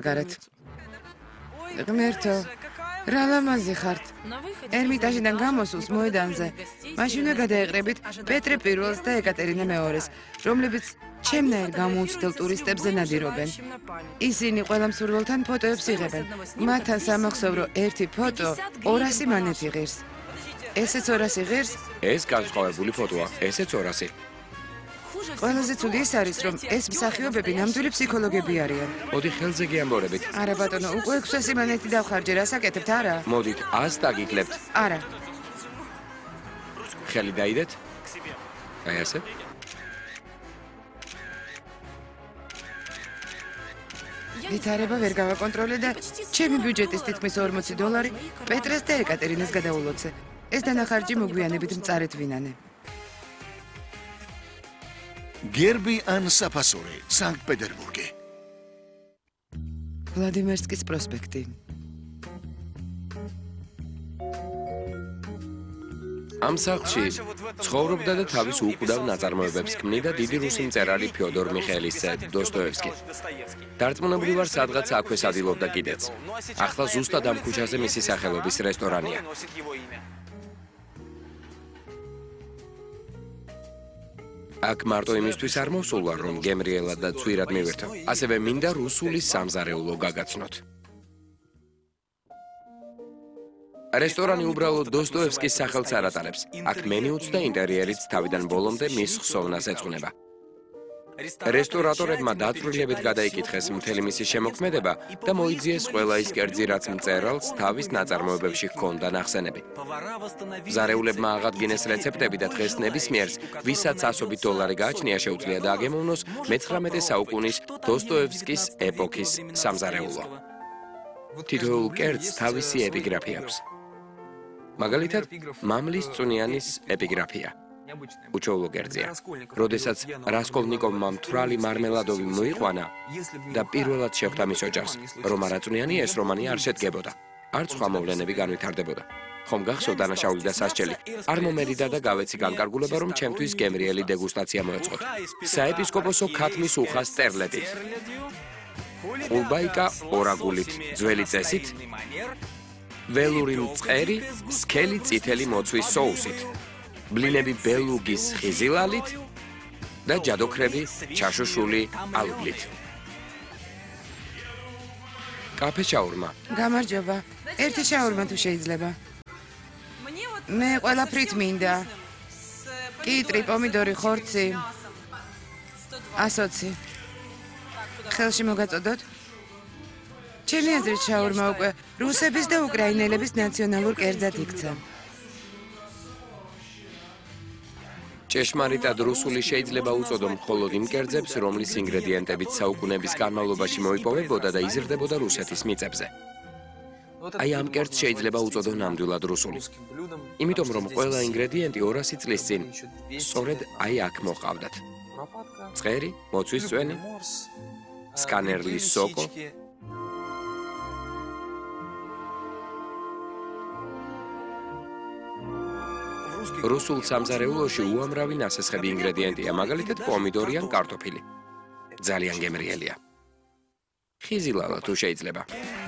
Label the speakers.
Speaker 1: გარეთ. ღმერთო, რა ლამაზი ხართ. ერმიტაჟიდან გამოსულს მოედანზე. მაშინვე გადაეყრებით პეტრე პირველს და ეკატერინა მეორეს, რომლებიც ჩემნაირ გამოუცდელ ტურისტებზე ნადირობენ. ისინი ყველა მსურველთან ფოტოებს იღებენ. მათთან სამახსოვრო ერთი ფოტო 200 მანეთი ღირს. ესეც 200 ღირს?
Speaker 2: ეს განსხვავებული ფოტოა, ესეც 200.
Speaker 1: ყველაზე ცუდი ის არის, რომ ეს მსახიობები ნამდვილი ფსიქოლოგები არიან.
Speaker 2: მოდი ხელზე გიამბორებით.
Speaker 1: არა ბატონო, უკვე 600 მანეთი დავხარჯე, რასაკეთებთ, არა?
Speaker 2: მოდით 100 დაგიკლებთ.
Speaker 1: არა.
Speaker 2: ხელი დაიდეთ. აი ასე.
Speaker 1: ვითარება ვერ გავაკონტროლე და ჩემი ბიუჯეტის თითქმის $40 პეტრეს და ეკატერინას გადაულოცე. ეს დანახარჯი მოგვიანებით მწარეთ ვინანე.
Speaker 3: გერბი ან საფასური, სანქტ-პეტერბურგი.
Speaker 1: ვლადიმერსკის პროსპექტი.
Speaker 2: ამ სახლში ცხოვრობდა და თავის უკვდავ ნაწარმოებებს ქმნიდა დიდი რუსი მწერალი ფიოდორ მიხეილისძე დოსტოევსკი. დარწმუნებული ვარ, სადღაც აქვე სადილობდა კიდეც. ახლა ზუსტად ამ ქუჩაზე მისი სახელობის რესტორანია. აქ მარტო იმისთვის არ მოვსულვარ, რომ გემრიელად და ცვირად მივერთო. ასევე მინდა რუსული სამზარეულო გაგაცნოთ. რესტორანი უბრალოდ დოსტოევსკის სახელს არ ატარებს. აქ მენიუც და ინტერიერიც თავიდან ბოლომდე მის ხსოვნას ეძღვნება. რესტორატორებმა დაწვრილებით გადაიკითხეს მთელი მისი შემოქმედება და მოიძიეს ყველა ის კერძი, რაც მწერალს თავის ნაწარმოებებში ჰქონდა ნახსენები. მზარეულებმა აღადგინეს რეცეპტები და დღეს ნებისმიერს, ვისაც $100 გააჩნია, შეუძლია დააგემოვნოს მე-19 საუკუნის დოსტოევსკის ეპოქის სამზარეულო. თითოეულ კერძს თავისი ეპიგრაფი აქვს. მაგალითად, მამლის წუნიანის ეპიგრაფია. უჩვეულო კერძია. როდესაც რასკოლნიკოვმა მთვრალი მარმელადოვი მოიყვანა და პირველად შეხვდა მის ოჯახს, რომ არაწუნიანი ეს რომანი არ შედგებოდა. არც სხვა მოვლენები განვითარდებოდა. ხომ გახსოვთ დანაშაული და სასჯელი? არ მომერიდა და გავეცი განკარგულება, რომ ჩემთვის გემრიელი დეგუსტაცია მოეწყოთ. საეპისკოპოსო ქათმის უხას წერლეთით. ულბაიკა ორაგულით, ძველი წესით, ველური მწყერი, სქელი წითელი მოცვის соусით. ბლინები ბელუგის ხიზილალით და ჯადოქრები ჩაშოშული ალუბლით. კაფე შაურმა.
Speaker 1: გამარჯობა. ერთი შაურმა თუ შეიძლება. მე ყველაფრით მინდა. კიტრი, პომიდორი, ხორცი. 120. ხელში მოგაწოდოთ? ჩემი აზრით შაურმა უკვე რუსების და უკრაინელების ნაციონალურ კერძად იქცა.
Speaker 2: ჭეშმარიტად რუსული შეიძლება უწოდო მხოლოდ იმ კერძებს, რომლის ინგრედიენტებიც საუკუნეების განმავლობაში მოიპოვებოდა და იზრდებოდა რუსეთის მიწებზე. აი ამ კერძს შეიძლება უწოდო ნამდვილად რუსული. იმიტომ რომ ყველა ინგრედიენტი 200 წლის წინ სწორედ აი აქ მოყავდათ. წყერი, მოცვის წვენი, სკანერლის სოკო. რუსულ სამზარეულოში უამრავი ნასესხები ინგრედიენტია, მაგალითად პომიდორი ან კარტოფილი. ძალიან გემრიელია. ხიზილალა თუ შეიძლება.